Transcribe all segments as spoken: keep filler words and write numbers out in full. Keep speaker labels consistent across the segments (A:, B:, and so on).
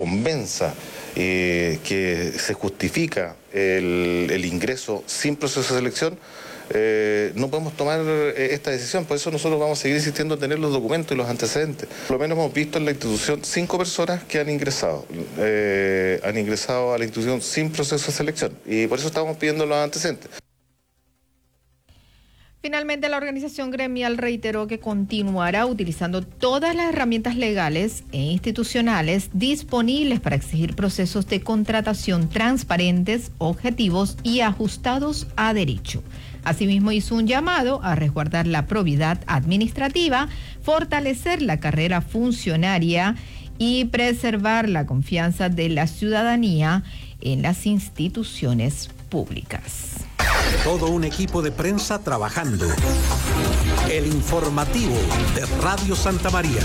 A: convenza eh, que se justifica el, el ingreso sin proceso de selección, Eh, no podemos tomar eh, esta decisión. Por eso nosotros vamos a seguir insistiendo en tener los documentos y los antecedentes. Por lo menos hemos visto en la institución cinco personas que han ingresado, eh, han ingresado a la institución sin proceso de selección, y por eso estamos pidiendo los antecedentes.
B: Finalmente, la organización gremial reiteró que continuará utilizando todas las herramientas legales e institucionales disponibles para exigir procesos de contratación transparentes, objetivos y ajustados a derecho. Asimismo, hizo un llamado a resguardar la probidad administrativa, fortalecer la carrera funcionaria y preservar la confianza de la ciudadanía en las instituciones públicas.
C: Todo un equipo de prensa trabajando. El informativo de Radio Santa María.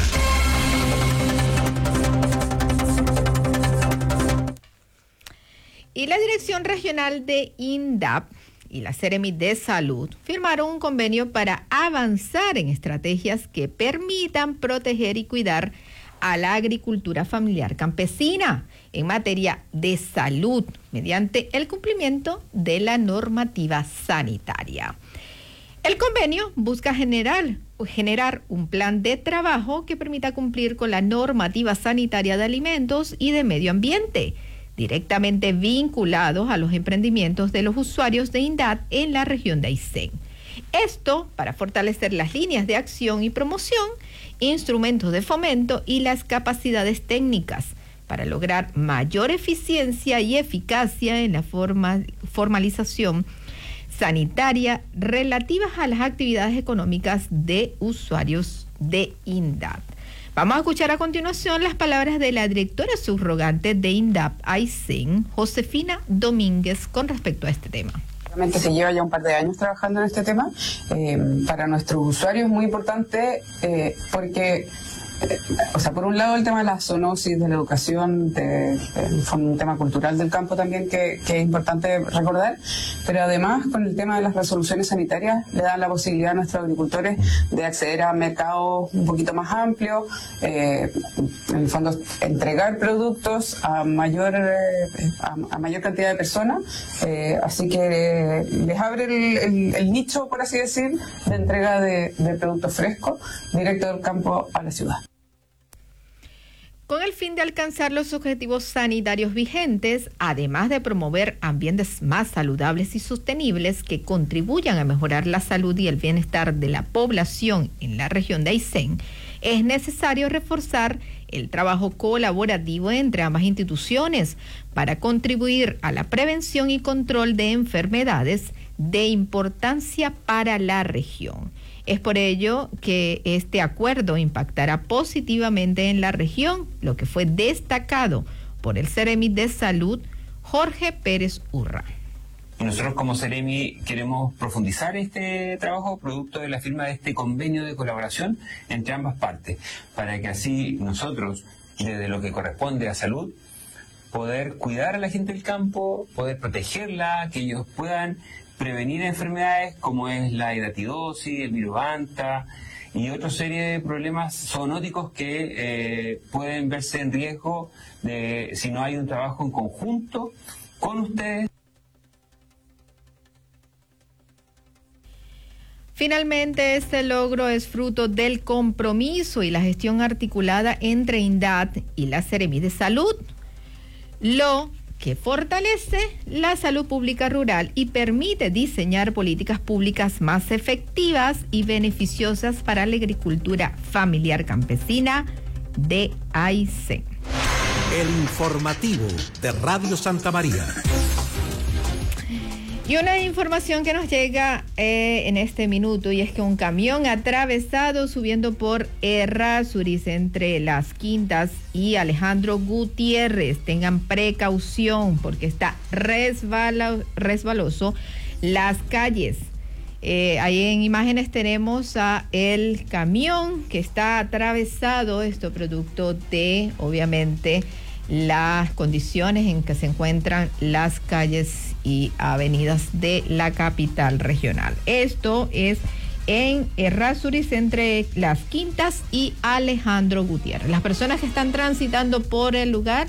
B: Y la Dirección Regional de INDAP y la Seremi de Salud firmaron un convenio para avanzar en estrategias que permitan proteger y cuidar a la agricultura familiar campesina en materia de salud mediante el cumplimiento de la normativa sanitaria. El convenio busca generar, generar un plan de trabajo que permita cumplir con la normativa sanitaria de alimentos y de medio ambiente, directamente vinculados a los emprendimientos de los usuarios de INDAP en la región de Aysén. Esto para fortalecer las líneas de acción y promoción, instrumentos de fomento y las capacidades técnicas para lograr mayor eficiencia y eficacia en la forma, formalización sanitaria relativas a las actividades económicas de usuarios de INDAP. Vamos a escuchar a continuación las palabras de la directora subrogante de INDAP Aysén, Josefina Domínguez, con respecto a este tema.
D: Realmente se lleva ya un par de años trabajando en este tema. Eh, para nuestros usuarios es muy importante eh, porque, eh, o sea, por un lado el tema de la zoonosis, de la educación, de, de un tema cultural del campo también que, que es importante recordar, pero además con el tema de las resoluciones sanitarias le dan la posibilidad a nuestros agricultores de acceder a mercados un poquito más amplios, eh, en el fondo entregar productos a mayor, eh, a, a mayor cantidad de personas, eh, así que les abre el, el, el nicho, por así decir, de entrega de, de productos frescos directo del campo a la ciudad.
B: Con el fin de alcanzar los objetivos sanitarios vigentes, además de promover ambientes más saludables y sostenibles que contribuyan a mejorar la salud y el bienestar de la población en la región de Aysén, es necesario reforzar el trabajo colaborativo entre ambas instituciones para contribuir a la prevención y control de enfermedades de importancia para la región. Es por ello que este acuerdo impactará positivamente en la región, lo que fue destacado por el Seremi de Salud, Jorge Pérez Urra.
E: Nosotros como Seremi queremos profundizar este trabajo producto de la firma de este convenio de colaboración entre ambas partes, para que así nosotros, desde lo que corresponde a salud, poder cuidar a la gente del campo, poder protegerla, que ellos puedan prevenir enfermedades como es la hidatidosis, el virus Anta y otra serie de problemas zoonóticos que eh, pueden verse en riesgo de si no hay un trabajo en conjunto con ustedes.
B: Finalmente, este logro es fruto del compromiso y la gestión articulada entre INDAP y la Seremi de Salud, lo que fortalece la salud pública rural y permite diseñar políticas públicas más efectivas y beneficiosas para la agricultura familiar campesina de Aysén.
C: El informativo de Radio Santa María.
B: Y una información que nos llega eh, en este minuto, y es que un camión atravesado subiendo por Errázuriz entre Las Quintas y Alejandro Gutiérrez. Tengan precaución porque está resbala, resbaloso las calles. Eh, ahí en imágenes tenemos a el camión que está atravesado, esto producto de, obviamente, las condiciones en que se encuentran las calles y avenidas de la capital regional. Esto es en Errázuriz entre Las Quintas y Alejandro Gutiérrez. Las personas que están transitando por el lugar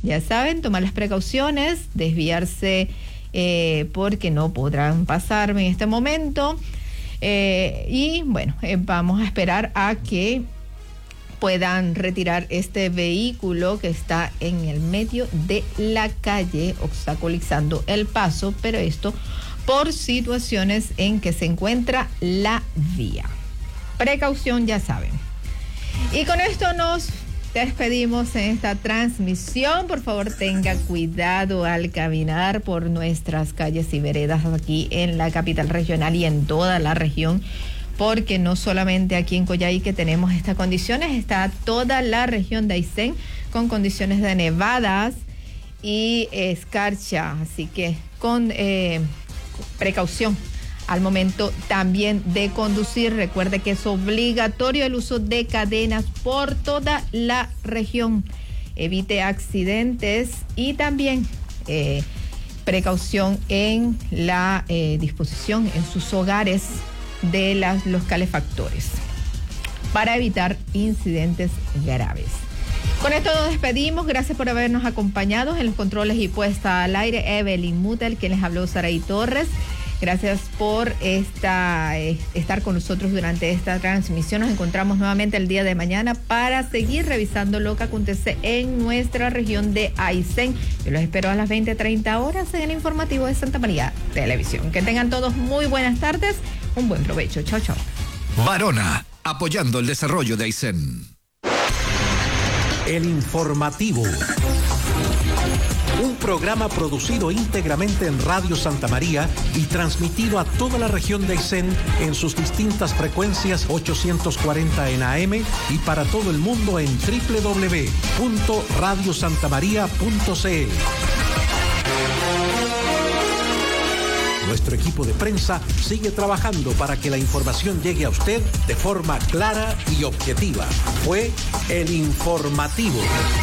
B: Ya saben, tomar las precauciones, desviarse eh, porque no podrán pasarme en este momento. Eh, y bueno, eh, vamos a esperar a que puedan retirar este vehículo que está en el medio de la calle, obstaculizando el paso, pero esto por situaciones en que se encuentra la vía. Precaución, ya saben. Y con esto nos despedimos en esta transmisión. Por favor, tenga cuidado al caminar por nuestras calles y veredas aquí en la capital regional y en toda la región, porque no solamente aquí en Coyhaique tenemos estas condiciones, está toda la región de Aysén con condiciones de nevadas y escarcha, así que con eh, precaución al momento también de conducir. Recuerde que es obligatorio el uso de cadenas por toda la región. Evite accidentes y también eh, precaución en la eh, disposición en sus hogares de las, los calefactores para evitar incidentes graves. Con esto nos despedimos. Gracias por habernos acompañado en los controles y puesta al aire. Evelyn Mutel, quien les habló, Saraí Torres. Gracias por esta, eh, estar con nosotros durante esta transmisión. Nos encontramos nuevamente el día de mañana para seguir revisando lo que acontece en nuestra región de Aysén. Yo los espero a las veinte treinta horas en el informativo de Santa María Televisión. Que tengan todos muy buenas tardes. Un buen provecho. Chao, chao.
F: Varona, apoyando el desarrollo de Aysén.
C: El informativo. Un programa producido íntegramente en Radio Santa María y transmitido a toda la región de Aysén en sus distintas frecuencias ochocientos cuarenta en A M y para todo el mundo en doble u doble u doble u punto radio santa maría punto c l. Nuestro equipo de prensa sigue trabajando para que la información llegue a usted de forma clara y objetiva. Fue el informativo.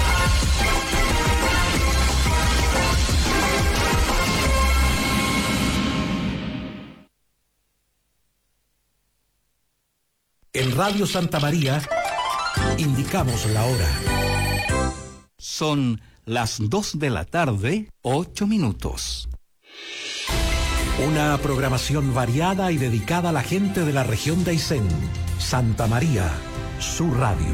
C: En Radio Santa María indicamos la hora.
G: Son las dos de la tarde, ocho minutos.
C: Una programación variada y dedicada a la gente de la región de Aysén. Santa María, su radio.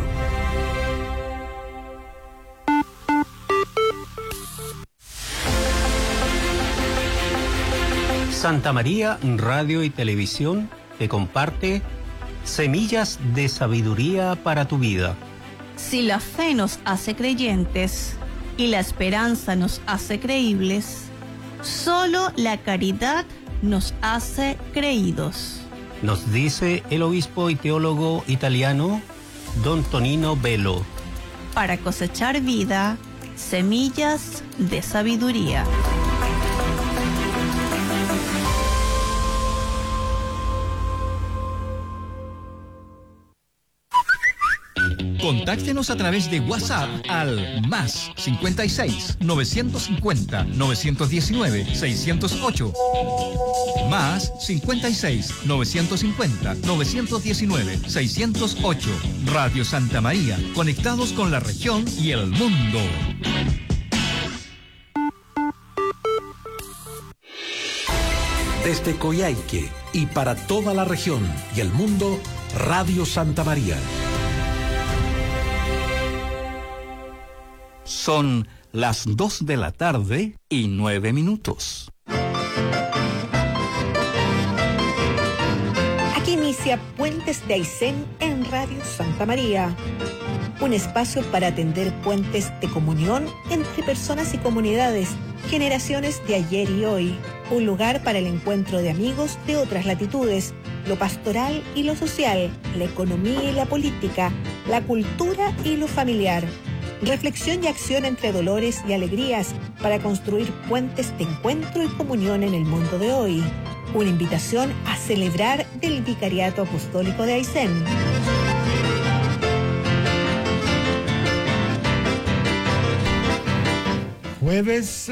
H: Santa María Radio y Televisión te comparte Semillas de Sabiduría para tu Vida.
I: Si la fe nos hace creyentes y la esperanza nos hace creíbles, solo la caridad nos hace creídos.
H: Nos dice el obispo y teólogo italiano Don Tonino Bello.
I: Para cosechar vida, semillas de sabiduría.
J: Contáctenos a través de WhatsApp al más cincuenta y seis, novecientos cincuenta, novecientos diecinueve, seiscientos ocho. Más cincuenta y seis, novecientos cincuenta, novecientos diecinueve, seiscientos ocho. Radio Santa María, conectados con la región y el mundo.
C: Desde Coyhaique y para toda la región y el mundo, Radio Santa María.
G: Son las dos de la tarde y nueve minutos.
K: Aquí inicia Puentes de Aysén en Radio Santa María. Un espacio para atender puentes de comunión entre personas y comunidades, generaciones de ayer y hoy. Un lugar para el encuentro de amigos de otras latitudes, lo pastoral y lo social, la economía y la política, la cultura y lo familiar. Reflexión y acción entre dolores y alegrías para construir puentes de encuentro y comunión en el mundo de hoy. Una invitación a celebrar del Vicariato Apostólico de Aysén.
L: Jueves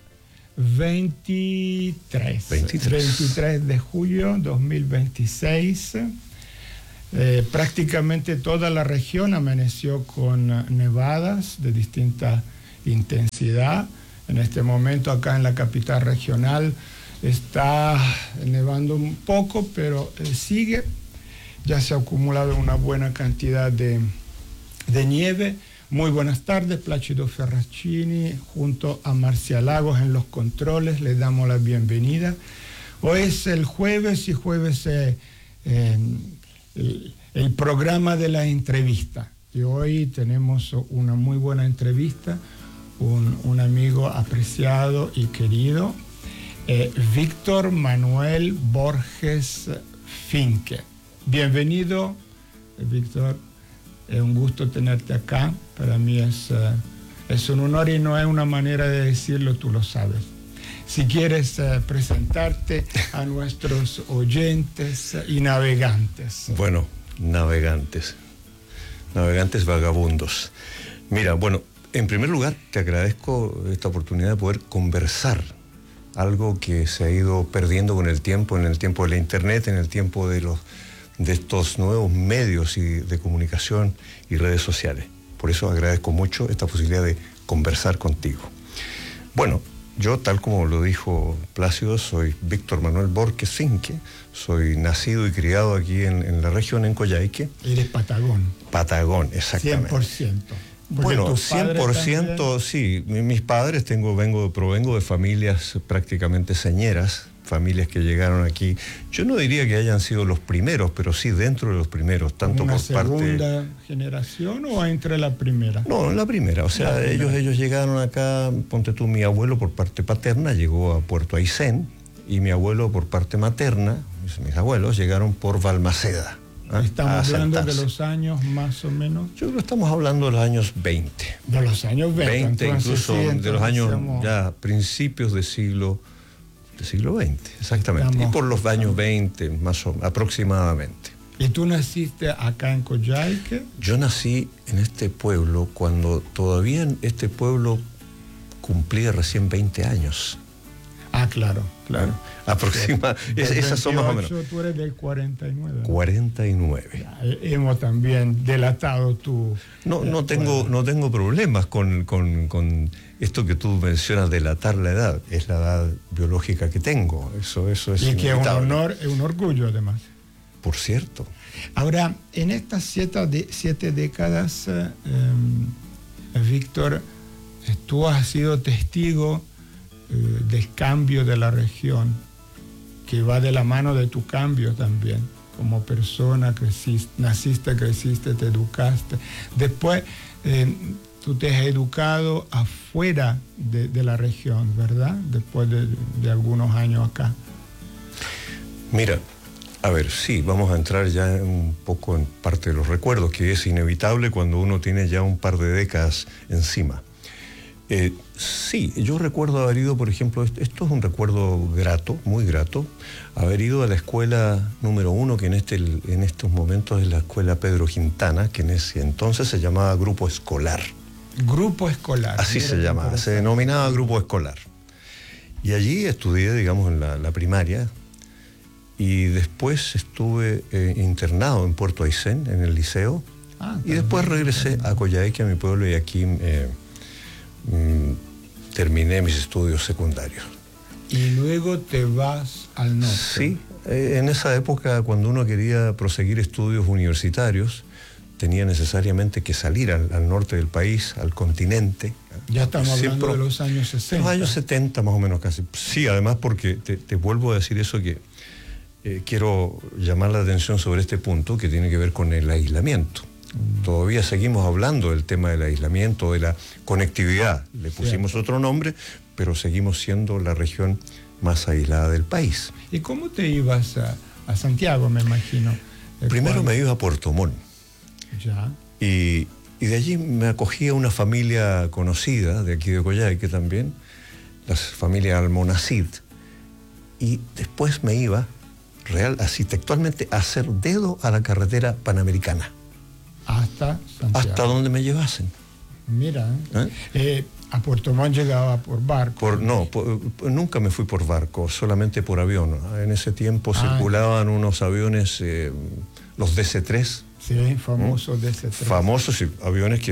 L: veintitrés, veintitrés de julio dos mil veintiséis. Eh, prácticamente toda la región amaneció con nevadas de distinta intensidad. En este momento acá en la capital regional está nevando un poco, pero eh, sigue. Ya se ha acumulado una buena cantidad de, de nieve. Muy buenas tardes, Plácido Ferracini, junto a Marcia Lagos en los controles, les damos la bienvenida. Hoy es el jueves y jueves eh, eh, el, el programa de la entrevista. Y hoy tenemos una muy buena entrevista, un, un amigo apreciado y querido, eh, Víctor Manuel Borges Finke. Bienvenido, Víctor. Es un gusto tenerte acá. Para mí es, uh, es un honor y no es una manera de decirlo, tú lo sabes. Si quieres uh, presentarte a nuestros oyentes y navegantes.
M: Bueno, navegantes. Navegantes vagabundos. Mira, bueno, en primer lugar te agradezco esta oportunidad de poder conversar. Algo que se ha ido perdiendo con el tiempo, en el tiempo de la internet, en el tiempo de los de estos nuevos medios y de comunicación y redes sociales. Por eso agradezco mucho esta posibilidad de conversar contigo. Bueno, yo, tal como lo dijo Plácido, soy Víctor Manuel Borges Finke, soy nacido y criado aquí en, en la región, en Coyhaique.
L: Eres Patagón.
M: Patagón, exactamente.
L: cien por ciento.
M: Bueno, cien por ciento sí. Mis padres, tengo, vengo, provengo de familias prácticamente señeras, familias que llegaron aquí. Yo no diría que hayan sido los primeros, pero sí dentro de los primeros, tanto
L: ¿Una
M: por parte...
L: segunda generación o entre la primera?
M: No, la primera. O sea,
L: La
M: ellos,
L: primera.
M: ellos llegaron acá, ponte tú, mi abuelo por parte paterna llegó a Puerto Aysén y mi abuelo por parte materna, mis, mis abuelos, llegaron por Balmaceda. ¿eh?
L: Estamos
M: a
L: hablando de
M: asentarse.
L: los años más o menos.
M: Yo creo que estamos hablando de los años veinte.
L: De los años veinte.
M: veinte,
L: entonces,
M: incluso
L: sí,
M: de
L: entonces
M: los años
L: somos-
M: ya principios del siglo, del siglo veinte, exactamente.
L: Estamos-
M: y por los años veinte, más o aproximadamente.
L: ¿Y tú naciste acá en Coyhaique?
M: Yo nací en este pueblo cuando todavía este pueblo cumplía recién veinte años.
L: Ah, claro, claro.
M: Aproxima, es-
L: Del
M: esas son más o menos.
L: veintiocho, tú eres del cuarenta y nueve.
M: cuarenta y nueve.
L: Eh, Hemos también delatado tu...
M: No, no tengo, no tengo problemas con, con, con esto que tú mencionas, delatar la edad. Es la edad biológica que tengo. Eso, eso es
L: Y que es un
M: inevitable.
L: honor, es un orgullo además.
M: Por cierto.
L: Ahora, en estas siete, de- siete décadas, eh, eh, Víctor, eh, tú has sido testigo eh, del cambio de la región, que va de la mano de tu cambio también. Como persona, creciste, naciste, creciste, te educaste. Después, eh, tú te has educado afuera de, de la región, ¿verdad? Después de, de algunos años acá.
M: Mira, a ver, sí, vamos a entrar ya un poco en parte de los recuerdos, que es inevitable cuando uno tiene ya un par de décadas encima. Eh, sí, yo recuerdo haber ido, por ejemplo, esto, esto es un recuerdo grato, muy grato, haber ido a la escuela número uno, que en, este, en estos momentos es la escuela Pedro Quintana, que en ese entonces se llamaba Grupo Escolar.
L: Grupo Escolar.
M: Así
L: Mira
M: se
L: qué
M: llamaba, se
L: interesante.
M: denominaba Grupo Escolar. Y allí estudié, digamos, en la, la primaria, y después estuve eh, internado en Puerto Aysén, en el liceo,
L: Ah,
M: y después regresé a Coyhaique, a mi pueblo, y aquí eh, mm, terminé mis estudios secundarios.
L: Y luego te vas al norte.
M: Sí, eh, en esa época, cuando uno quería proseguir estudios universitarios, tenía necesariamente que salir al, al norte del país, al continente.
L: Ya estamos hablando
M: Siempre-
L: de los años sesenta.
M: Los años setenta más o menos casi. Sí, además porque te, te vuelvo a decir eso que eh, quiero llamar la atención sobre este punto que tiene que ver con el aislamiento. Mm. Todavía seguimos hablando del tema del aislamiento, de la conectividad. Le pusimos
L: Cierto.
M: otro nombre, pero seguimos siendo la región más aislada del país.
L: ¿Y cómo te ibas a, a Santiago, me imagino? Eh,
M: Primero
L: cuando-
M: me iba a Puerto Montt.
L: Ya.
M: Y, y de allí me acogía una familia conocida de aquí de Coyhaique también, la familia Almonacid. Y después me iba, real, así textualmente, a hacer dedo a la carretera panamericana.
L: Hasta Santiago.
M: Hasta donde me llevasen.
L: Mira,
M: ¿Eh?
L: eh, a Puerto Montt llegaba por barco.
M: Por, no, por- nunca me fui por barco, solamente por avión. En ese tiempo
L: Ah.
M: circulaban unos aviones, eh, los D C tres.
L: Sí, famoso D C tres.
M: Famosos y aviones que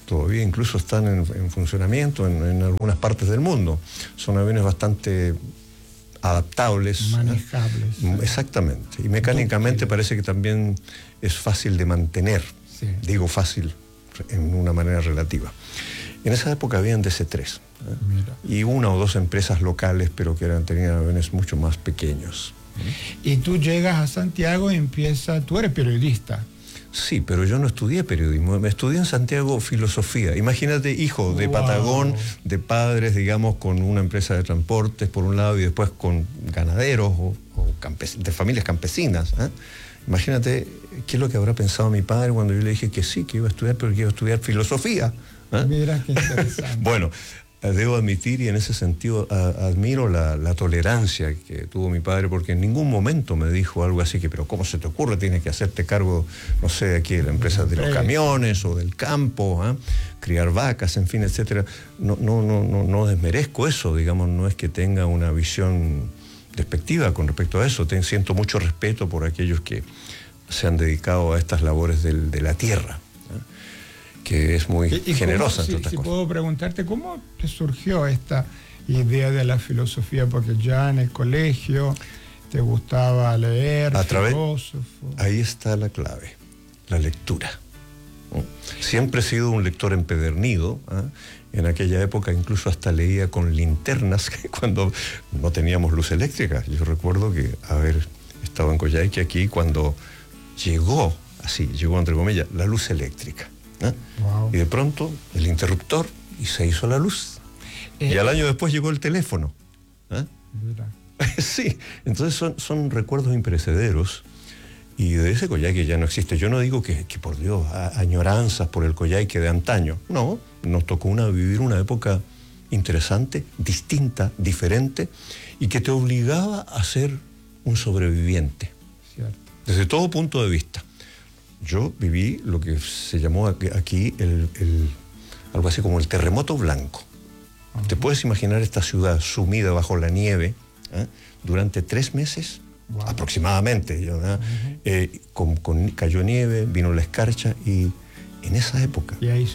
M: todavía incluso están en, en funcionamiento en, en algunas partes del mundo. Son aviones bastante adaptables.
L: Manejables.
M: ¿eh? Exactamente. Y mecánicamente parece que también es fácil de mantener. Sí. Digo fácil en una manera relativa. En esa época habían D C tres. ¿eh? Mira. Y una o dos empresas locales, pero que eran, tenían aviones mucho más pequeños.
L: ¿eh? Y tú llegas a Santiago y empiezas... Tú eres periodista.
M: Sí, pero yo no estudié periodismo, me estudié en Santiago filosofía. Imagínate, hijo de wow. Patagón, de padres, digamos, con una empresa de transportes por un lado y después con ganaderos o, o campes, de familias campesinas. ¿eh? Imagínate qué es lo que habrá pensado mi padre cuando yo le dije que sí, que iba a estudiar, pero que iba a estudiar filosofía. ¿eh?
L: Mira qué interesante.
M: Bueno, debo admitir, y en ese sentido a, admiro la, la tolerancia que tuvo mi padre, porque en ningún momento me dijo algo así que, pero ¿cómo se te ocurre? Tienes que hacerte cargo, no sé, aquí de la empresa de los camiones o del campo, ¿eh? criar vacas, en fin, etcétera. No, no, no, no, no desmerezco eso, digamos, no es que tenga una visión despectiva con respecto a eso. Te, siento mucho respeto por aquellos que se han dedicado a estas labores del, de la tierra, que es muy
L: ¿Y, y
M: generosa,
L: cómo,
M: entre
L: si,
M: otras
L: si
M: cosas.
L: puedo preguntarte, ¿cómo te surgió esta idea de la filosofía? Porque ya en el colegio te gustaba leer,
M: a través,
L: filósofo.
M: Ahí está la clave, la lectura. ¿no? Siempre he sido un lector empedernido. ¿eh? En aquella época incluso hasta leía con linternas cuando no teníamos luz eléctrica. Yo recuerdo que haber estado en Coyhaique aquí cuando llegó, así, llegó entre comillas, la luz eléctrica. ¿eh? Wow. Y de pronto el interruptor y se hizo la luz. Eh, y al año después llegó el teléfono. ¿eh? Sí, entonces son, son recuerdos imperecederos. Y de ese Coyhaique ya no existe. Yo no digo que, que por Dios, a, añoranzas por el Coyhaique de antaño. No, nos tocó una, vivir una época interesante, distinta, diferente, y que te obligaba a ser un sobreviviente. Cierto. Desde todo punto de vista. Yo viví lo que se llamó aquí el, el, algo así como el terremoto blanco. Uh-huh. ¿Te puedes imaginar esta ciudad sumida bajo la nieve ¿eh? durante tres meses? Wow. Aproximadamente. ¿no? Uh-huh. eh, con, con, cayó nieve, vino la escarcha y en esa época.
L: Y ahí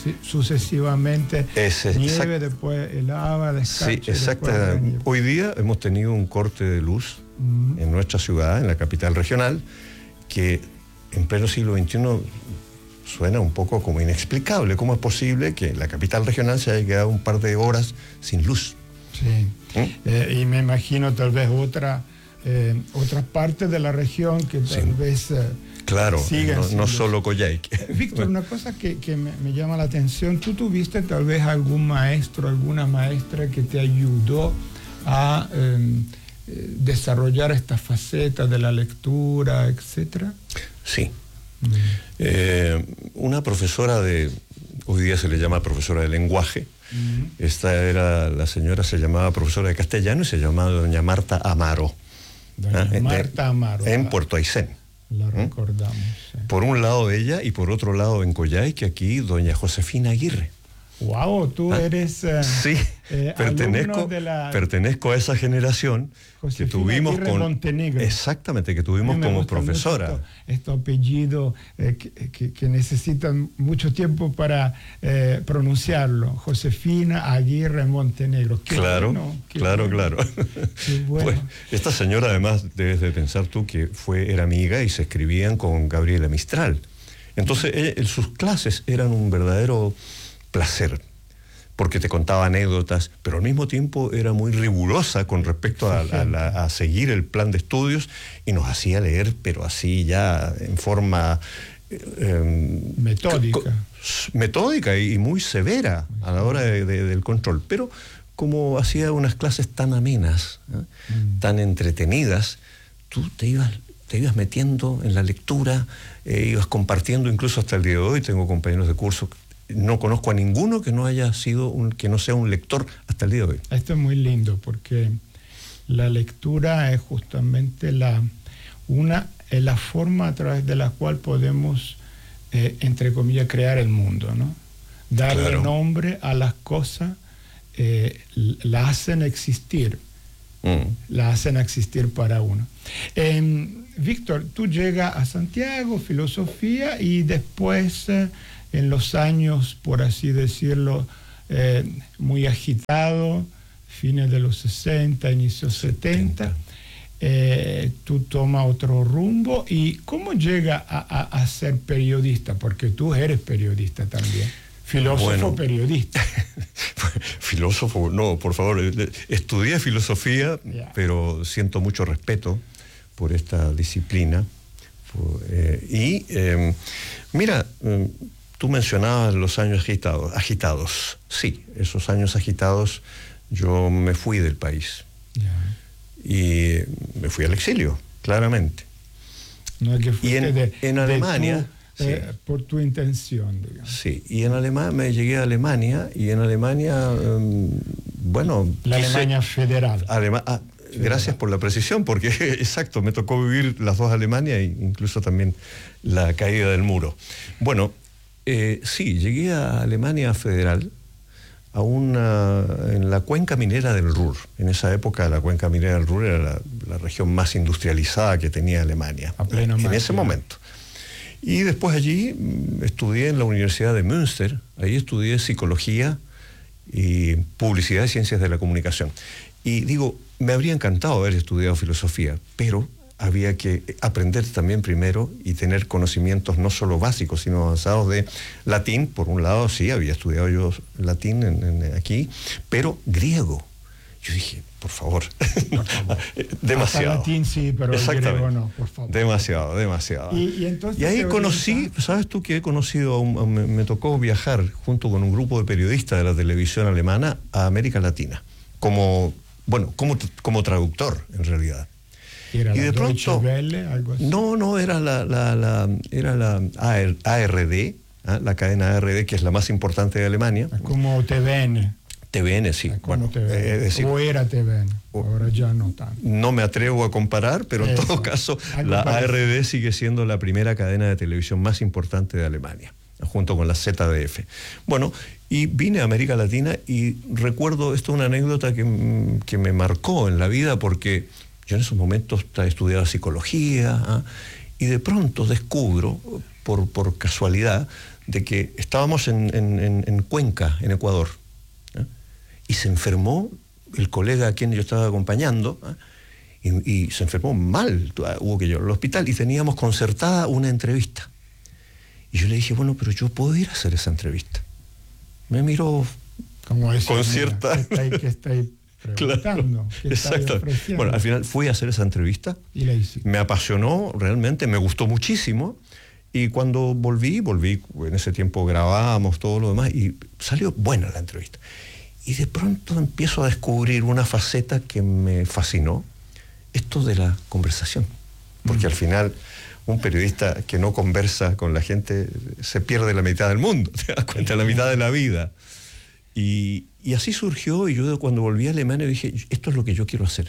L: sucesivamente
M: Ese,
L: nieve, después el lava, la escarcha.
M: Sí, exactamente. Hoy día hemos tenido un corte de luz uh-huh. en nuestra ciudad, en la capital regional, que en pleno siglo veintiuno suena un poco como inexplicable. ¿Cómo es posible que la capital regional se haya quedado un par de horas sin luz?
L: Sí. ¿Mm? Eh, y me imagino tal vez otra, eh, otras partes de la región que tal sí. vez eh,
M: claro,
L: sigan
M: no, no solo Coyhaique.
L: Víctor, una cosa que, que me, me llama la atención, ¿tú tuviste tal vez algún maestro, alguna maestra que te ayudó a eh, desarrollar esta faceta de la lectura, etcétera?
M: Sí. Mm. Eh, una profesora de, hoy día se le llama profesora de lenguaje, mm. esta era, la señora se llamaba profesora de castellano y se llamaba doña Marta Amaro.
L: Doña ¿eh? Marta Amaro.
M: En Puerto Aysén.
L: La recordamos.
M: ¿Mm? Sí. Por un lado ella y por otro lado en Coyhaique, aquí doña Josefina Aguirre.
L: Wow, tú
M: ¿Ah?
L: eres uh,
M: sí,
L: eh,
M: pertenezco,
L: de la...
M: pertenezco a esa generación Josefina que tuvimos
L: Aguirre
M: con
L: Montenegro.
M: Exactamente, que tuvimos como profesora.
L: Este apellido eh, que, que, que necesitan mucho tiempo para eh, pronunciarlo. Josefina Aguirre Montenegro.
M: Qué claro, bueno, qué claro, bueno. claro. Qué bueno. Pues, esta señora además debes de pensar tú que fue era amiga y se escribían con Gabriela Mistral. Entonces ella, sus clases eran un verdadero placer, porque te contaba anécdotas, pero al mismo tiempo era muy rigurosa con respecto a, a, a, a seguir el plan de estudios y nos hacía leer, pero así ya en forma eh,
L: metódica.
M: Metódica y muy severa a la hora de, de, del control, pero como hacía unas clases tan amenas, ¿eh? mm. tan entretenidas, tú te ibas te ibas metiendo en la lectura, eh, ibas compartiendo, incluso hasta el día de hoy tengo compañeros de curso. No conozco a ninguno que no haya sido un, que no sea un lector hasta el día de hoy.
L: Esto es muy lindo porque la lectura es justamente la una es la forma a través de la cual podemos eh, entre comillas crear el mundo, ¿no? Darle claro. nombre a las cosas, eh, la hacen existir, mm. la hacen existir para uno. Eh, Víctor, tú llegas a Santiago, filosofía y después eh, en los años, por así decirlo, eh, muy agitados, fines de los sesenta, inicios setenta, eh, tú tomas otro rumbo. ¿Y cómo llega a, a, a ser periodista? Porque tú eres periodista también. Filósofo, bueno, periodista.
M: Filósofo, no, por favor. Estudié filosofía, yeah. pero siento mucho respeto por esta disciplina. Por, eh, y eh, mira, eh, tú mencionabas los años agitados, agitados. Sí, esos años agitados yo me fui del país. Yeah. Y me fui al exilio, claramente.
L: No es que fuiste
M: y en,
L: de,
M: en Alemania...
L: De tu, eh, sí. Por tu intención, digamos.
M: Sí, y en Alemania, me llegué a Alemania, y en Alemania, um, bueno...
L: La
M: quise,
L: Alemania federal.
M: Alema, ah, federal. Gracias por la precisión, porque, exacto, me tocó vivir las dos Alemanias, e incluso también la caída del muro. Bueno, eh, sí, llegué a Alemania federal, a una, en la cuenca minera del Ruhr. En esa época la cuenca minera del Ruhr era la, la región más industrializada que tenía Alemania, a pleno en máquina. Ese momento. Y después allí estudié en la Universidad de Münster, ahí estudié psicología y publicidad y ciencias de la comunicación. Y digo, me habría encantado haber estudiado filosofía, pero había que aprender también primero y tener conocimientos no solo básicos, sino avanzados de latín. Por un lado, sí, había estudiado yo latín en, en, aquí, pero griego. Yo dije, por favor, por favor. demasiado.
L: Hasta latín sí, pero el griego no, por favor.
M: Demasiado, demasiado.
L: Y, y, entonces
M: y ahí conocí, ¿sabes tú que he conocido? A un, a, me, me tocó viajar junto con un grupo de periodistas de la televisión alemana a América Latina, como, bueno, como, como traductor, en realidad.
L: ¿Era
M: y
L: la
M: de
L: Deutsche
M: pronto,
L: Welle, algo así?
M: No, no, era la, la, la, era la A R D, ¿eh? La cadena A R D, que es la más importante de Alemania.
L: Como T V N.
M: T V N, sí.
L: Bueno, T V N. Eh, decir, o era T V N, ahora ya no tanto.
M: No me atrevo a comparar, pero Eso. en todo caso, la A R D sigue siendo la primera cadena de televisión más importante de Alemania, junto con la Z D F. Bueno, y vine a América Latina y recuerdo, esto es una anécdota que, que me marcó en la vida, porque yo en esos momentos estudiaba psicología, ¿eh? y de pronto descubro, por, por casualidad, de que estábamos en, en, en Cuenca, en Ecuador, ¿eh? y se enfermó el colega a quien yo estaba acompañando, ¿eh? y, y se enfermó mal, hubo que llevarlo al hospital, y teníamos concertada una entrevista. Y yo le dije, bueno, pero yo puedo ir a hacer esa entrevista. Me miró
L: como eso,
M: con
L: mira,
M: cierta...
L: ¿Qué está ahí, qué está ahí preguntando?
M: Claro, exacto. Bueno, al final fui a hacer esa entrevista.
L: ¿Y la hice?
M: Me apasionó realmente, me gustó muchísimo. Y cuando volví, volví, en ese tiempo grabábamos todo lo demás, y salió buena la entrevista. Y de pronto empiezo a descubrir una faceta que me fascinó, esto de la conversación. Porque mm. al final, un periodista que no conversa con la gente se pierde la mitad del mundo, te das cuenta, la mitad de la vida. Y, y así surgió, y yo cuando volví a Alemania dije, esto es lo que yo quiero hacer.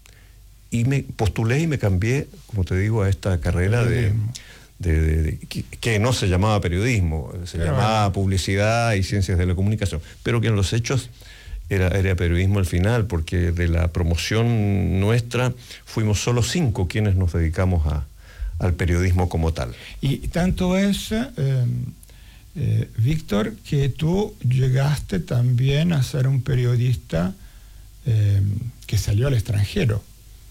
M: Y me postulé y me cambié, como te digo, a esta carrera de... De, de, de, que, que no se llamaba periodismo, se pero llamaba bueno. publicidad y ciencias de la comunicación, pero que en los hechos era, era periodismo al final, porque de la promoción nuestra fuimos solo cinco quienes nos dedicamos a, al periodismo como tal.
L: Y tanto es, eh, eh, Víctor, que tú llegaste también a ser un periodista eh, que salió al extranjero.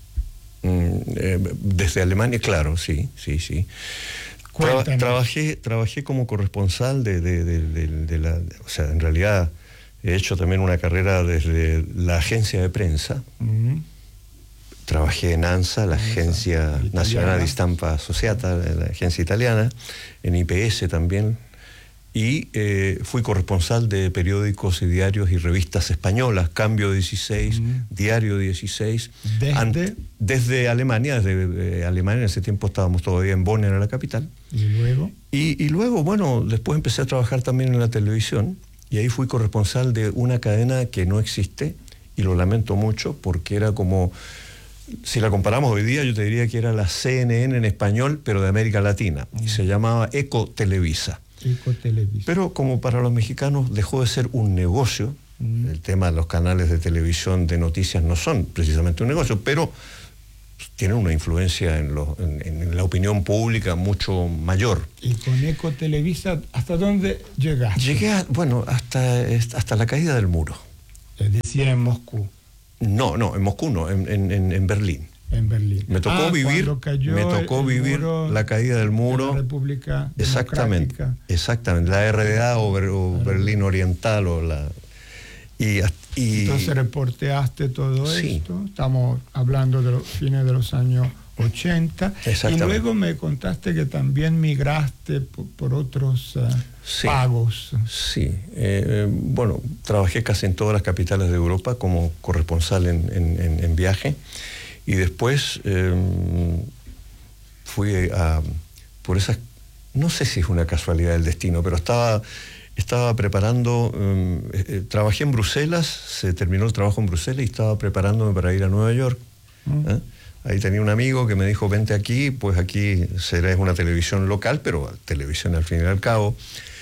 M: Desde Alemania, claro, sí, sí, sí. Traba, trabajé, trabajé como corresponsal de, de, de, de, de la... O sea, en realidad he hecho también una carrera desde la agencia de prensa. Uh-huh. Trabajé en ANSA, la ANSA, Agencia italiana. Nacional di Stampa Associata, la agencia italiana, en I P S también. Y eh, fui corresponsal de periódicos y diarios y revistas españolas, Cambio dieciséis, mm. Diario dieciséis,
L: ¿Desde?
M: Ant, desde Alemania, desde eh, Alemania, en ese tiempo estábamos todavía en Bonn, era la capital.
L: ¿Y luego?
M: Y, y luego, bueno, después empecé a trabajar también en la televisión, y ahí fui corresponsal de una cadena que no existe, y lo lamento mucho, porque era como, si la comparamos hoy día, yo te diría que era la C N N en español, pero de América Latina, mm. y se llamaba Eco Televisa. Pero como para los mexicanos dejó de ser un negocio, mm. el tema de los canales de televisión de noticias no son precisamente un negocio, pero tienen una influencia en, lo, en, en la opinión pública mucho mayor.
L: ¿Y con Ecotelevisa hasta dónde llegaste?
M: Llegué, a, bueno, hasta, hasta la caída del muro.
L: Es decir, en Moscú.
M: No, no, en Moscú no, en, en, en Berlín.
L: En Berlín.
M: Me tocó
L: ah,
M: vivir, me tocó vivir la caída del muro.
L: De la República
M: exactamente,
L: Democrática.
M: Exactamente, la R D A o, Ber, o Berlín Oriental o la y, y
L: entonces reporteaste todo
M: sí.
L: esto. Estamos hablando de los fines de los años ochenta. Y luego me contaste que también migraste por, por otros uh,
M: sí,
L: pagos.
M: Sí, eh, bueno, trabajé casi en todas las capitales de Europa como corresponsal en, en, en, en viaje. Y después eh, fui a, por esas, no sé si es una casualidad del destino, pero estaba, estaba preparando, eh, eh, trabajé en Bruselas, se terminó el trabajo en Bruselas y estaba preparándome para ir a Nueva York. ¿eh? Ahí tenía un amigo que me dijo, vente aquí, pues aquí será una televisión local, pero televisión al fin y al cabo.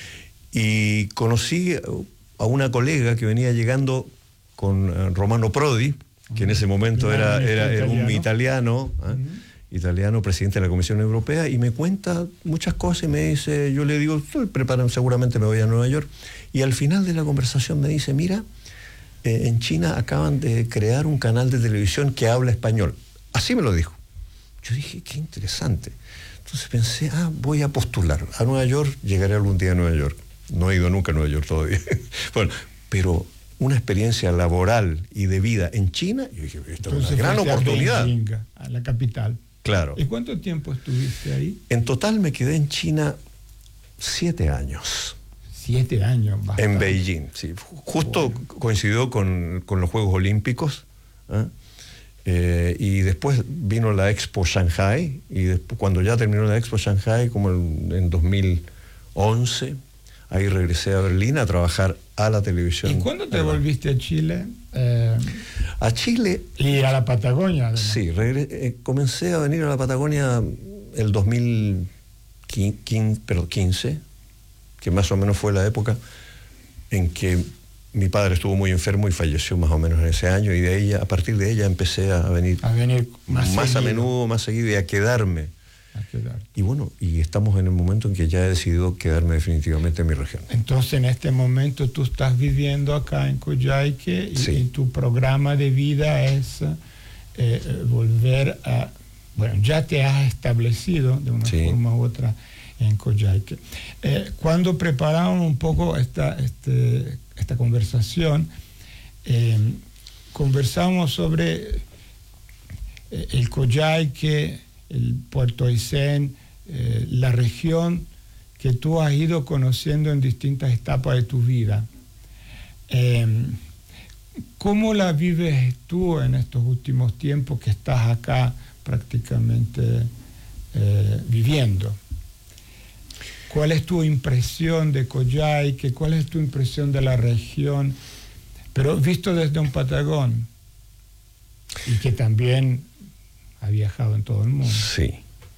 M: Y conocí a una colega que venía llegando con uh, Romano Prodi, que en ese momento era, era, era un italiano, ¿eh? uh-huh. italiano, presidente de la Comisión Europea, y me cuenta muchas cosas y me dice, yo le digo, estoy preparando, seguramente me voy a Nueva York, y al final de la conversación me dice, mira, eh, en China acaban de crear un canal de televisión que habla español. Así me lo dijo. Yo dije, qué interesante. Entonces pensé, ah, voy a postular a Nueva York, llegaré algún día a Nueva York. No he ido nunca a Nueva York todavía. Bueno, pero una experiencia laboral y de vida en China, yo dije, esta es una gran oportunidad.
L: A Beijing, a la capital.
M: Claro.
L: ¿Y cuánto tiempo estuviste ahí?
M: En total me quedé en China siete años.
L: Siete años, bastante.
M: En Beijing, sí. Justo bueno. coincidió con, con los Juegos Olímpicos. ¿eh? Eh, y después vino la Expo Shanghai, y después, cuando ya terminó la Expo Shanghai, como en, en dos mil once, ahí regresé a Berlín a trabajar a la televisión.
L: ¿Y cuándo te volviste a Chile? Eh,
M: a Chile.
L: Y a la Patagonia. Además.
M: Sí, regre- eh, comencé a venir a la Patagonia el dos mil quince, que más o menos fue la época en que mi padre estuvo muy enfermo y falleció más o menos en ese año, y de ahí, a partir de ella empecé a venir,
L: a, venir más,
M: más a menudo, más seguido, y a quedarme.
L: A quedar.
M: Y bueno, y estamos en el momento en que ya he decidido quedarme definitivamente en mi región.
L: Entonces, en este momento tú estás viviendo acá en Coyhaique, y,
M: sí.
L: y tu programa de vida es eh, volver a... Bueno, ya te has establecido de una
M: sí.
L: forma u otra en Coyhaique. Eh, cuando preparamos un poco esta, este, esta conversación, eh, conversamos sobre eh, el Coyhaique, el Puerto Aysén, eh, la región que tú has ido conociendo en distintas etapas de tu vida. Eh, ¿Cómo la vives tú en estos últimos tiempos que estás acá prácticamente eh, viviendo? ¿Cuál es tu impresión de Coyhaique? ¿Cuál es tu impresión de la región? Pero visto desde un Patagón, y que también ha viajado en todo el mundo.
M: Sí.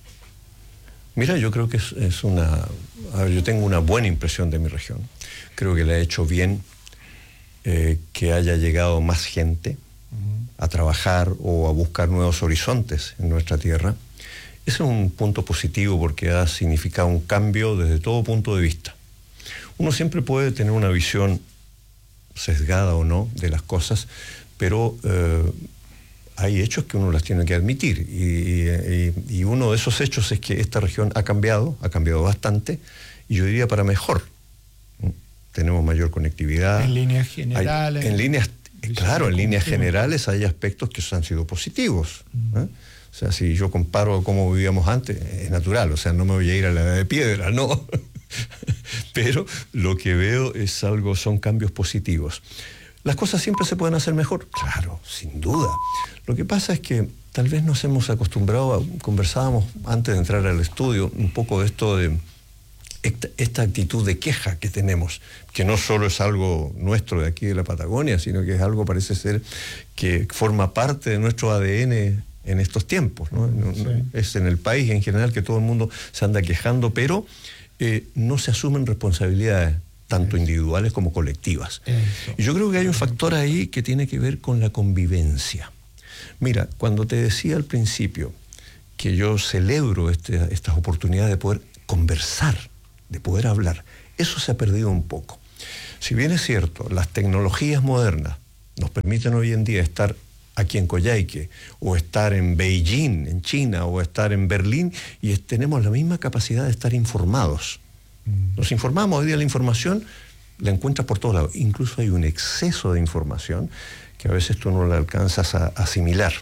M: Mira, yo creo que es, es una... A ver, yo tengo una buena impresión de mi región. Creo que le ha hecho bien eh, que haya llegado más gente uh-huh. a trabajar o a buscar nuevos horizontes en nuestra tierra. Ese es un punto positivo porque ha significado un cambio desde todo punto de vista. Uno siempre puede tener una visión sesgada o no de las cosas, pero eh, hay hechos que uno las tiene que admitir, y, y, y uno de esos hechos es que esta región ha cambiado, ha cambiado bastante, y yo diría para mejor. Tenemos mayor conectividad.
L: En líneas generales.
M: Hay, en líneas, claro, en líneas generales hay aspectos que han sido positivos. Uh-huh. ¿eh? O sea, si yo comparo cómo vivíamos antes, es natural, o sea, no me voy a ir a la edad de piedra, no. Pero lo que veo es algo, son cambios positivos. ¿Las cosas siempre se pueden hacer mejor? Claro, sin duda. Lo que pasa es que tal vez nos hemos acostumbrado, a, conversábamos antes de entrar al estudio, un poco de esto de esta, esta actitud de queja que tenemos, que no solo es algo nuestro de aquí de la Patagonia, sino que es algo, parece ser, que forma parte de nuestro A D N en estos tiempos, ¿no? Sí. Es en el país en general que todo el mundo se anda quejando, pero eh, no se asumen responsabilidades tanto individuales como colectivas. Eso. Y yo creo que hay un factor ahí que tiene que ver con la convivencia. Mira, cuando te decía al principio que yo celebro este, estas oportunidades de poder conversar, de poder hablar, eso se ha perdido un poco. Si bien es cierto, las tecnologías modernas nos permiten hoy en día estar aquí en Coyhaique, o estar en Beijing, en China, o estar en Berlín, y es, tenemos la misma capacidad de estar informados. Mm. Nos informamos, hoy día la información la encuentras por todos lados. Incluso hay un exceso de información que a veces tú no la alcanzas a asimilar.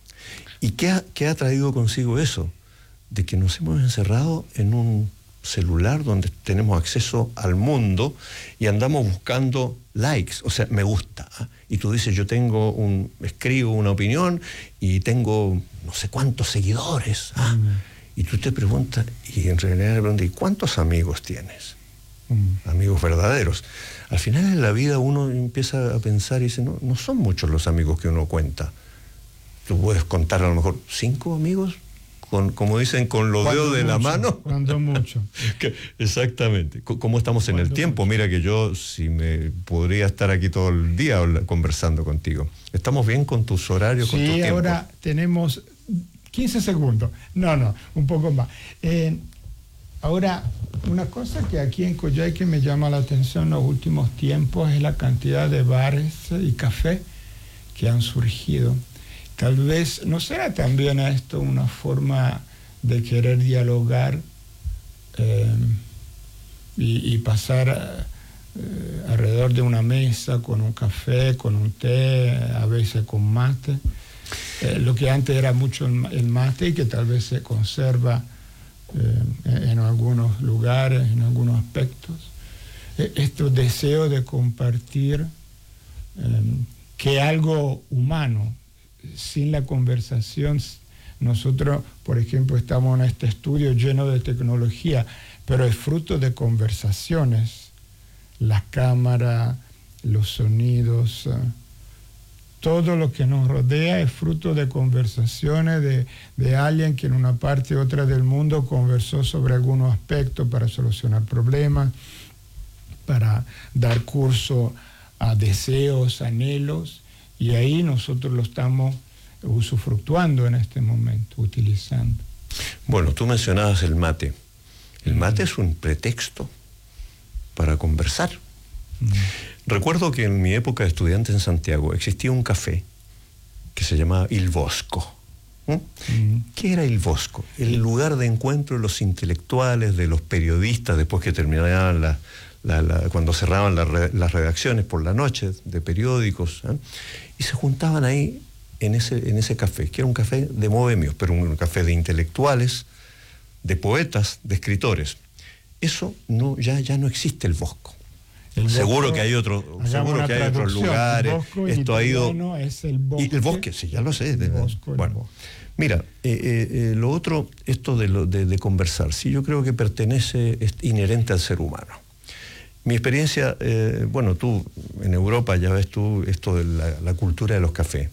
M: ¿Y qué ha, qué ha traído consigo eso? De que nos hemos encerrado en un celular donde tenemos acceso al mundo y andamos buscando likes, o sea, me gusta. ¿eh? Y tú dices, yo tengo un, escribo una opinión y tengo no sé cuántos seguidores. ¿eh? Mm. Y tú te preguntas, y en realidad le preguntas, ¿y cuántos amigos tienes? Mm. Amigos verdaderos. Al final en la vida uno empieza a pensar y dice, no, no son muchos los amigos que uno cuenta. Tú puedes contar a lo mejor cinco amigos, con, como dicen, con los dedos de la mano.
L: Cuando mucho.
M: Que, exactamente. ¿Cómo estamos en el tiempo?
L: Mucho.
M: Mira que yo si me podría estar aquí todo el día conversando contigo. ¿Estamos bien con tus horarios,
L: sí,
M: con tu tiempo?
L: Sí, ahora tenemos quince segundos. No, no, un poco más. Eh, ahora, una cosa que aquí en Coyhaique me llama la atención en los últimos tiempos es la cantidad de bares y cafés que han surgido. Tal vez, ¿no será también esto una forma de querer dialogar eh, y, y pasar eh, alrededor de una mesa con un café, con un té, a veces con mate? Eh, lo que antes era mucho el mate y que tal vez se conserva eh, en algunos lugares, en algunos aspectos. Eh, estos deseos de compartir eh, que algo humano, sin la conversación, nosotros, por ejemplo, estamos en este estudio lleno de tecnología, pero es fruto de conversaciones. La cámara, los sonidos, todo lo que nos rodea es fruto de conversaciones de, de alguien que en una parte u otra del mundo conversó sobre algunos aspectos para solucionar problemas, para dar curso a deseos, anhelos. Y ahí nosotros lo estamos usufructuando en este momento, utilizando.
M: Bueno, tú mencionabas el mate. El mate mm. es un pretexto para conversar. Mm. Recuerdo que en mi época de estudiante en Santiago existía un café que se llamaba Il Bosco. ¿Mm? Mm. ¿Qué era Il Bosco? El lugar de encuentro de los intelectuales, de los periodistas, después que terminaban la, la, la, cuando cerraban la, las redacciones por la noche de periódicos, ¿eh? Y se juntaban ahí en ese, en ese café, que era un café de bohemios, pero un café de intelectuales, de poetas, de escritores. Eso no, ya, ya no existe el Bosco. El seguro Bosco, que hay, otro, seguro que hay otros lugares. Esto ha ido.
L: Es el bosque,
M: y el bosque, sí, ya lo sé.
L: El bosco,
M: bueno,
L: el bosque.
M: Mira, eh, eh, lo otro, esto de, lo, de, de conversar, sí, yo creo que pertenece, es inherente al ser humano. Mi experiencia, eh, bueno, tú en Europa ya ves tú esto de la, la cultura de los cafés.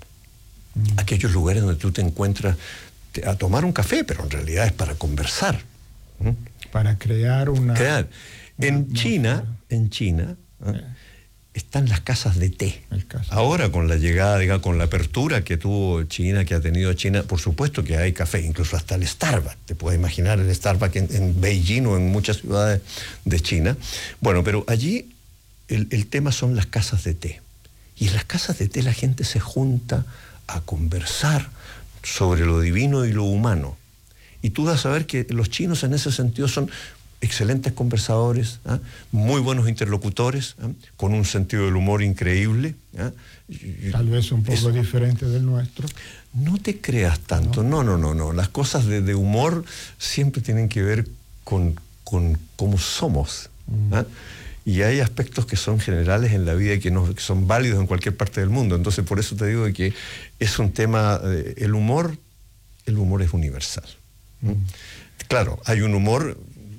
M: Mm. Aquellos lugares donde tú te encuentras te, a tomar un café, pero en realidad es para conversar. ¿Mm?
L: Para crear una...
M: Crear. En
L: una,
M: China,
L: no,
M: en China, ¿eh? Eh. están las casas de té.
L: Caso.
M: Ahora con la llegada, digamos, con la apertura que tuvo China, que ha tenido China, por supuesto que hay café, incluso hasta el Starbucks. Te puedes imaginar el Starbucks en, en Beijing o en muchas ciudades de China. Bueno, pero allí el, el tema son las casas de té. Y en las casas de té la gente se junta a conversar sobre lo divino y lo humano. Y tú vas a ver que los chinos en ese sentido son excelentes conversadores, ¿eh? muy buenos interlocutores, ¿eh? con un sentido del humor increíble. ¿eh?
L: Tal vez un poco es, diferente del nuestro.
M: No te creas tanto, no, no, no, no. Las cosas de, de humor siempre tienen que ver con, con cómo somos. ¿eh? Mm. Y hay aspectos que son generales en la vida y que, no, que son válidos en cualquier parte del mundo. Entonces, por eso te digo que es un tema, eh, el humor, el humor es universal. ¿eh? Mm. Claro, hay un humor,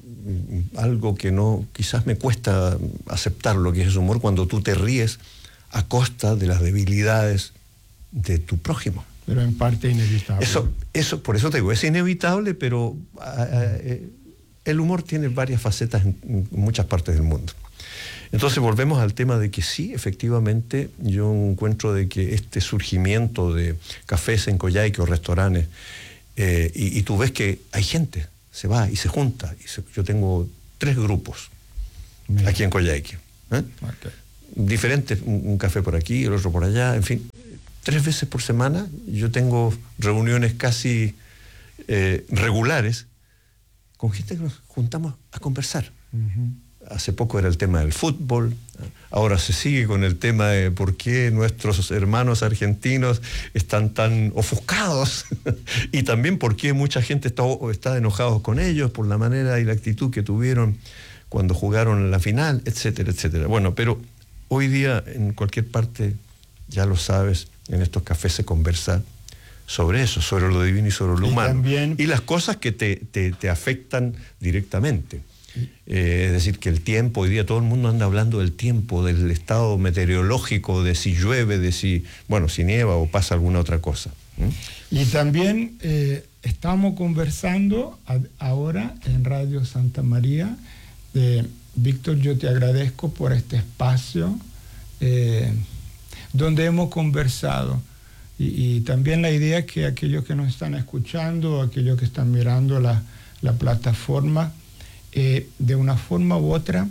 M: algo que no, quizás me cuesta aceptar lo que es ese humor, cuando tú te ríes a costa de las debilidades de tu prójimo.
L: Pero en parte inevitable.
M: Eso, eso, por eso te digo, es inevitable, pero uh, uh, el humor tiene varias facetas en, en muchas partes del mundo. Entonces volvemos al tema de que sí, efectivamente, yo encuentro de que este surgimiento de cafés en Coyhaique o restaurantes, eh, y, y tú ves que hay gente, se va y se junta. Y se, yo tengo tres grupos Mira. aquí en Coyhaique. ¿eh? Okay. Diferentes, un, un café por aquí, el otro por allá, en fin. Tres veces por semana yo tengo reuniones casi eh, regulares con gente que nos juntamos a conversar. Uh-huh. Hace poco era el tema del fútbol, ahora se sigue con el tema de por qué nuestros hermanos argentinos están tan ofuscados y también por qué mucha gente está, está enojados con ellos por la manera y la actitud que tuvieron cuando jugaron en la final, etcétera, etcétera. Bueno, pero hoy día en cualquier parte, ya lo sabes, en estos cafés se conversa sobre eso, sobre lo divino y sobre lo y humano. También... Y las cosas que te, te, te afectan directamente. Eh, es decir, que el tiempo, hoy día todo el mundo anda hablando del tiempo, del estado meteorológico, de si llueve, de si, bueno, si nieva o pasa alguna otra cosa. ¿Mm?
L: Y también eh, estamos conversando a, ahora en Radio Santa María. Eh, Víctor, yo te agradezco por este espacio eh, donde hemos conversado. Y, y también la idea que aquellos que nos están escuchando, aquellos que están mirando la, la plataforma, Eh, de una forma u otra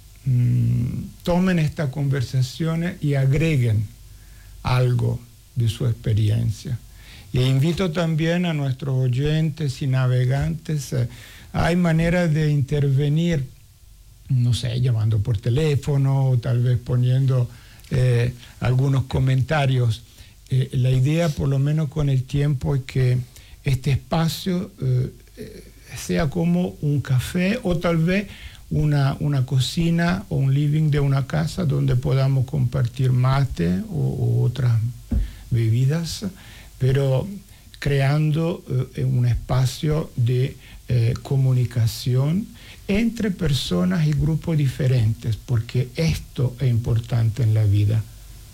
L: mmm, tomen estas conversaciones y agreguen algo de su experiencia. E invito también a nuestros oyentes y navegantes, eh, hay maneras de intervenir, no sé, llamando por teléfono o tal vez poniendo eh, algunos comentarios. Eh, la idea, por lo menos con el tiempo, es que este espacio eh, eh, sea como un café o tal vez una, una cocina o un living de una casa donde podamos compartir mate o, o otras bebidas, pero creando eh, un espacio de eh, comunicación entre personas y grupos diferentes, porque esto es importante en la vida.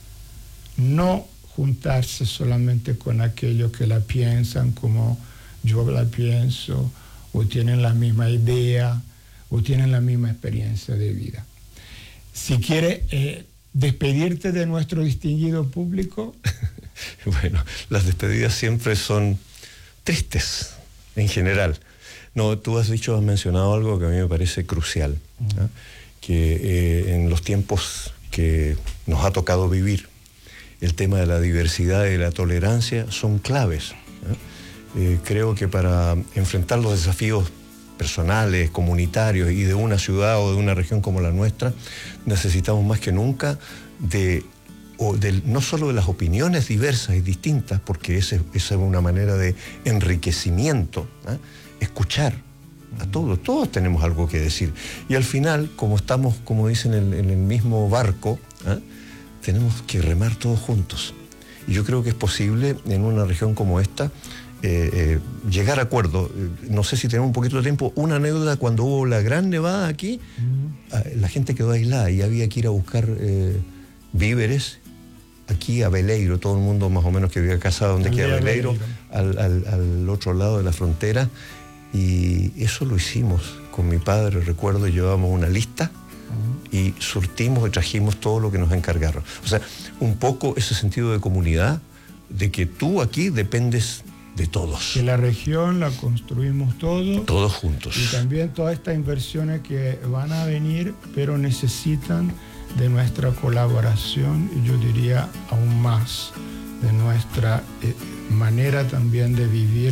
L: No juntarse solamente con aquellos que la piensan como yo la pienso, o tienen la misma idea, o tienen la misma experiencia de vida. Si quieres eh, despedirte de nuestro distinguido público.
M: Bueno, las despedidas siempre son tristes, en general. No, tú has dicho, has mencionado algo que a mí me parece crucial, ¿no? Uh-huh. Que eh, en los tiempos que nos ha tocado vivir, el tema de la diversidad y de la tolerancia son claves, ¿no? Eh, creo que para enfrentar los desafíos personales, comunitarios y de una ciudad o de una región como la nuestra, necesitamos más que nunca de, o de no solo de las opiniones diversas y distintas, porque esa, esa es una manera de enriquecimiento, ¿eh? Escuchar a todos, todos tenemos algo que decir. Y al final, como estamos, como dicen, en, en el mismo barco, ¿eh? Tenemos que remar todos juntos. Y yo creo que es posible en una región como esta, Eh, eh, llegar a acuerdo. Eh, no sé si tenemos un poquito de tiempo. Una anécdota: cuando hubo la gran nevada aquí, mm. la gente quedó aislada y había que ir a buscar eh, víveres aquí a Veleiro. Todo el mundo más o menos que vivía casado donde queda Veleiro, al, al, al otro lado de la frontera, y eso lo hicimos con mi padre, recuerdo, llevábamos una lista mm. y surtimos y trajimos todo lo que nos encargaron. O sea, un poco ese sentido de comunidad, de que tú aquí dependes de todos.
L: Que la región la construimos todos.
M: Todos juntos.
L: Y también todas estas inversiones que van a venir, pero necesitan de nuestra colaboración, y yo diría aún más, de nuestra eh, manera también de vivir,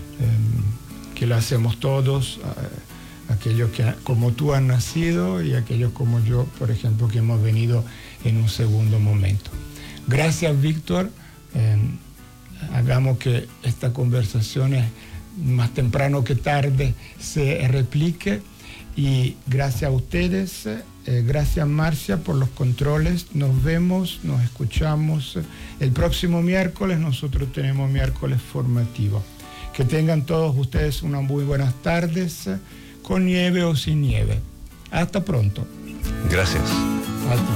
L: eh, que la hacemos todos, eh, aquellos que como tú han nacido y aquellos como yo, por ejemplo, que hemos venido en un segundo momento. Gracias, Víctor. Eh, hagamos que esta conversación, más temprano que tarde, se replique. Y gracias a ustedes, eh, gracias Marcia por los controles. Nos vemos, nos escuchamos el próximo miércoles. Nosotros tenemos miércoles formativo. Que tengan todos ustedes unas muy buenas tardes, con nieve o sin nieve. Hasta pronto.
M: Gracias.
L: A ti.